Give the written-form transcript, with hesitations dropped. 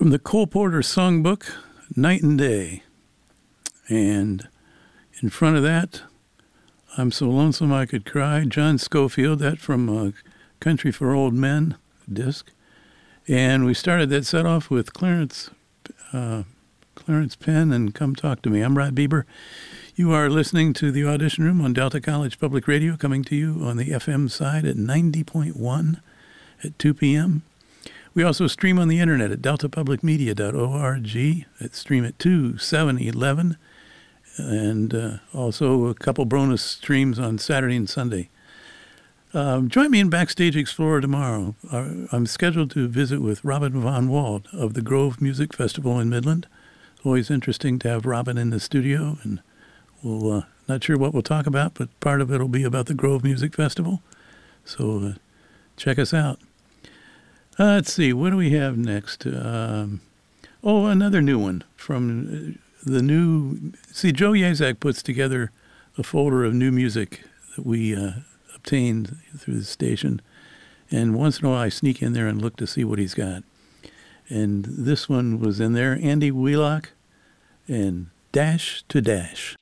from the Cole Porter Songbook, Night and Day. And in front of that, I'm So Lonesome I Could Cry, John Scofield, that from Country for Old Men disc. And we started that set off with Clarence Penn and Come Talk to Me. I'm Rod Bieber. You are listening to the Audition Room on Delta College Public Radio, coming to you on the FM side at 90.1 at 2 p.m. We also stream on the internet at deltapublicmedia.org. Stream at 2, 7, 11, and also a couple bonus streams on Saturday and Sunday. Join me in Backstage Explorer tomorrow. I'm scheduled to visit with Robin Von Wald of the Grove Music Festival in Midland. Always interesting to have Robin in the studio, and we'll not sure what we'll talk about, but part of it will be about the Grove Music Festival. So check us out. Let's see, what do we have next? Another new one from the new... See, Joe Yazak puts together a folder of new music that we obtained through the station, and once in a while I sneak in there and look to see what he's got. And this one was in there, Andy Wheelock and Dash to Dash.